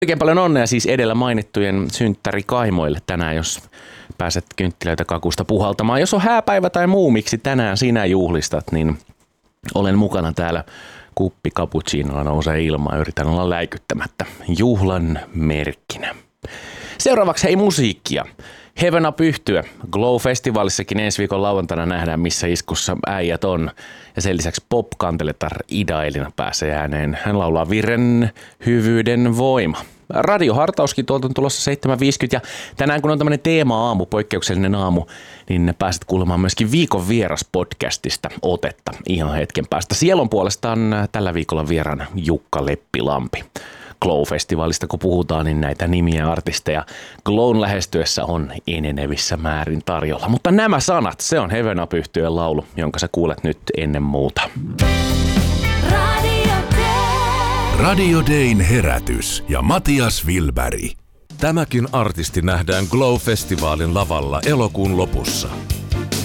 Oikein paljon onnea siis edellä mainittujen synttärikaimoille tänään, jos pääset kynttilöitä kakusta puhaltamaan. Jos on hääpäivä tai muu, miksi tänään sinä juhlistat, niin olen mukana täällä. Kuppi cappuccinoa nousee ilmaan, yritän olla läikyttämättä juhlan merkkinä. Seuraavaksi hei musiikkia. Heaven Up -yhtye. Glow-festivalissakin ensi viikon lauantaina nähdään, missä iskussa äijät on. Ja sen lisäksi pop-kanteletar Ida Elina pääsee ääneen. Hän laulaa Viren hyvyyden voima. Radiohartauskin tuolta on tulossa 7.50 ja tänään kun on tämmöinen teema-aamu, poikkeuksellinen aamu, niin pääset kuulemaan myöskin Viikon vieras podcastista otetta ihan hetken päästä. Siellä on puolestaan tällä viikolla vieraana Jukka Leppilampi. Glow-festivaalista kun puhutaan, niin näitä nimiä artisteja Glown lähestyessä on enenevissä määrin tarjolla. Mutta nämä sanat, se on Heaven Up -yhtyeen laulu, jonka sä kuulet nyt ennen muuta. Radio Dayn herätys ja Matias Wilberg. Tämäkin artisti nähdään Glow-festivaalin lavalla elokuun lopussa.